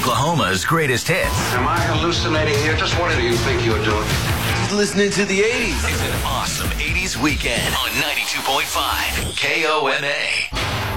Oklahoma's greatest hits. Am I hallucinating here? Just what do you think you're doing? Listening to the 80s. It's an awesome 80s weekend on 92.5 KOMA.